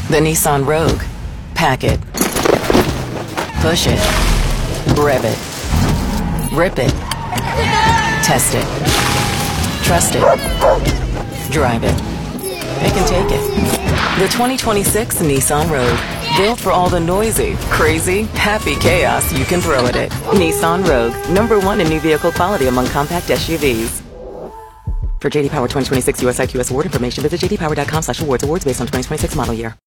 The Nissan Rogue. Pack it. Push it. Rev it. Rip it. Test it. Trust it. Drive it. Pick and take it. The 2026 Nissan Rogue. Built for all the noisy, crazy, happy chaos you can throw at it. Nissan Rogue. #1 in new vehicle quality among compact SUVs. For JD Power 2026 US IQS award information, visit jdpower.com/awards. Awards based on 2026 model year.